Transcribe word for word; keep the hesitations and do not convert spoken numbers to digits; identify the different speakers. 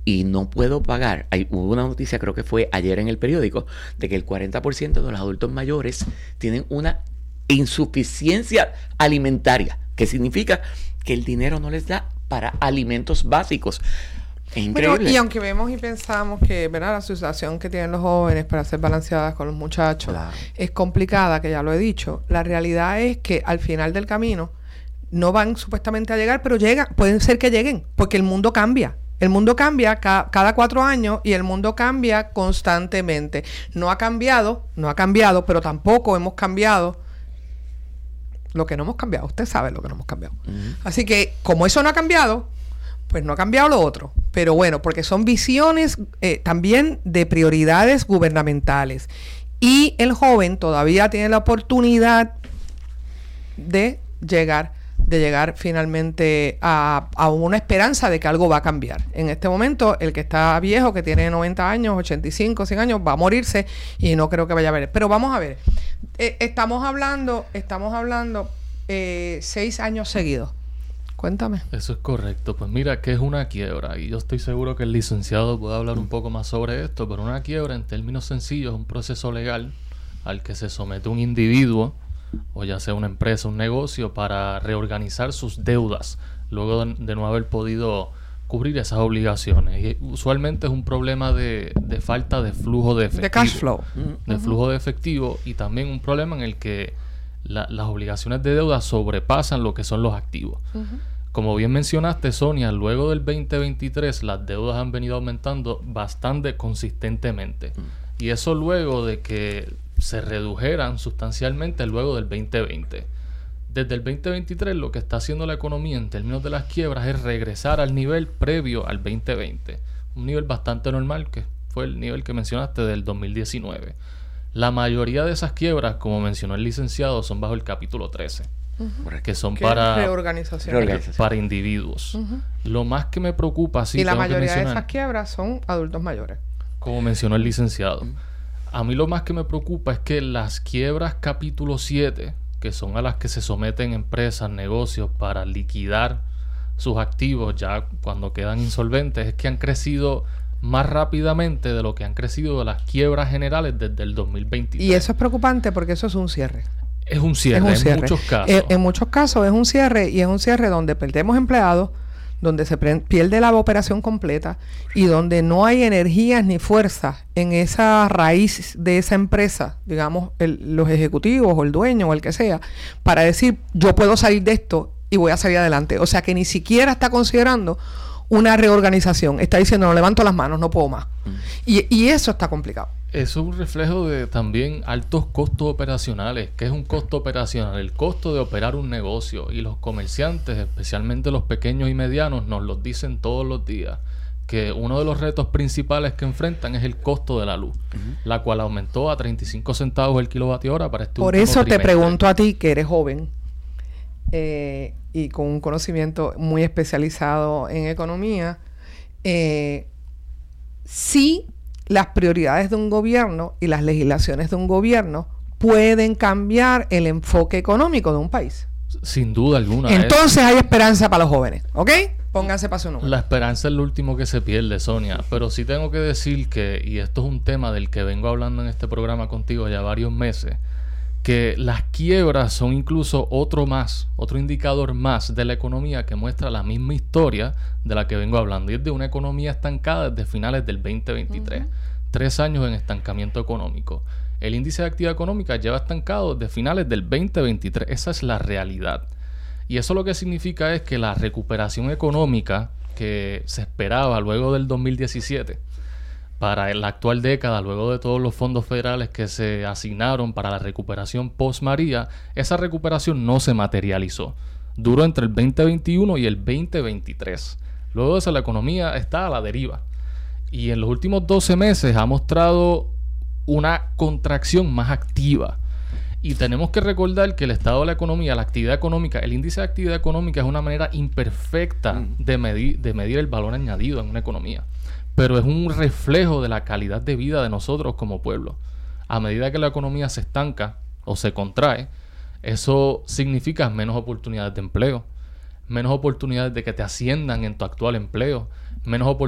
Speaker 1: y no puedo pagar. Hay, hubo una noticia, creo que fue ayer en el periódico, de que el cuarenta por ciento de los adultos mayores tienen una insuficiencia alimentaria, que significa que el dinero no les da para alimentos básicos. Es increíble.
Speaker 2: Bueno, y aunque vemos y pensamos que, ¿verdad?, la situación que tienen los jóvenes para ser balanceadas con los muchachos, claro, es complicada, que ya lo he dicho, la realidad es que al final del camino no van supuestamente a llegar, pero llegan, pueden ser que lleguen, porque el mundo cambia. El mundo cambia ca- cada cuatro años y el mundo cambia constantemente. No ha cambiado, no ha cambiado, pero tampoco hemos cambiado lo que no hemos cambiado. Usted sabe lo que no hemos cambiado. Uh-huh. Así que, como eso no ha cambiado, pues no ha cambiado lo otro. Pero bueno, porque son visiones eh, también de prioridades gubernamentales. Y el joven todavía tiene la oportunidad de llegar de llegar finalmente a, a una esperanza de que algo va a cambiar. En este momento, el que está viejo, que tiene noventa años, ochenta y cinco, cien años, va a morirse y no creo que vaya a ver. Pero vamos a ver, eh, estamos hablando, estamos hablando eh, seis años seguidos. Cuéntame.
Speaker 3: Eso es correcto. Pues mira, que es una quiebra, y yo estoy seguro que el licenciado puede hablar un poco más sobre esto, pero una quiebra, en términos sencillos, es un proceso legal al que se somete un individuo, o ya sea una empresa, un negocio, para reorganizar sus deudas luego de, de no haber podido cubrir esas obligaciones. Y usualmente es un problema de, de falta de flujo de efectivo.
Speaker 2: De cash flow.
Speaker 3: De uh-huh. flujo de efectivo, y también un problema en el que la, las obligaciones de deuda sobrepasan lo que son los activos. Uh-huh. Como bien mencionaste, Sonia, luego del veinte veintitrés las deudas han venido aumentando bastante consistentemente. Uh-huh. Y eso luego de que se redujeran sustancialmente luego del veinte veinte. Desde el veinte veintitrés lo que está haciendo la economía en términos de las quiebras es regresar al nivel previo al veinte veinte. Un nivel bastante normal, que fue el nivel que mencionaste del dos mil diecinueve. La mayoría de esas quiebras, como mencionó el licenciado, son bajo el capítulo trece. Uh-huh. Que son para,
Speaker 2: reorganización.
Speaker 3: para individuos. Uh-huh. Lo más que me preocupa... Sí,
Speaker 2: y la mayoría de esas quiebras son adultos mayores.
Speaker 3: Como mencionó el licenciado. Uh-huh. A mí lo más que me preocupa es que las quiebras capítulo siete, que son a las que se someten empresas, negocios para liquidar sus activos ya cuando quedan insolventes, es que han crecido más rápidamente de lo que han crecido las quiebras generales desde el dos mil veintitrés.
Speaker 2: Y eso es preocupante porque eso es un cierre.
Speaker 3: Es un cierre, es un cierre. En muchos casos.
Speaker 2: En, en muchos casos es un cierre, y es un cierre donde perdemos empleados, donde se pre- pierde la operación completa y donde no hay energías ni fuerza en esa raíz de esa empresa, digamos, el, los ejecutivos o el dueño o el que sea, para decir, yo puedo salir de esto y voy a salir adelante. O sea, que ni siquiera está considerando una reorganización. Está diciendo, no, levanto las manos, no puedo más. Mm. Y, y eso está complicado.
Speaker 3: Eso es un reflejo de también altos costos operacionales. ¿Qué es un costo operacional? El costo de operar un negocio. Y los comerciantes, especialmente los pequeños y medianos, nos lo dicen todos los días, que uno de los retos principales que enfrentan es el costo de la luz, uh-huh. la cual aumentó a treinta y cinco centavos el kilovatio hora para este
Speaker 2: Por
Speaker 3: último
Speaker 2: eso
Speaker 3: trimestre.
Speaker 2: Te pregunto a ti, que eres joven eh, y con un conocimiento muy especializado en economía, eh, si las prioridades de un gobierno y las legislaciones de un gobierno pueden cambiar el enfoque económico de un país.
Speaker 3: Sin duda alguna.
Speaker 2: Entonces es... hay esperanza para los jóvenes, ¿ok? Pónganse para su número.
Speaker 3: La esperanza es lo último que se pierde, Sonia. Pero sí tengo que decir que, y esto es un tema del que vengo hablando en este programa contigo ya varios meses, que las quiebras son incluso otro más, otro indicador más de la economía que muestra la misma historia de la que vengo hablando. Y es de una economía estancada desde finales del veinte veintitrés. Uh-huh. Tres años en estancamiento económico. El índice de actividad económica lleva estancado desde finales del veinte veintitrés. Esa es la realidad. Y eso lo que significa es que la recuperación económica que se esperaba luego del dos mil diecisiete para la actual década, luego de todos los fondos federales que se asignaron para la recuperación post-María, esa recuperación no se materializó. Duró entre el veinte veintiuno y el veinte veintitrés. Luego de eso la economía está a la deriva. Y en los últimos doce meses ha mostrado una contracción más activa. Y tenemos que recordar que el estado de la economía, la actividad económica, el índice de actividad económica es una manera imperfecta mm. de, medir, de medir el valor añadido en una economía. Pero es un reflejo de la calidad de vida de nosotros como pueblo. A medida que la economía se estanca o se contrae, eso significa menos oportunidades de empleo, menos oportunidades de que te asciendan en tu actual empleo, menos oportunidades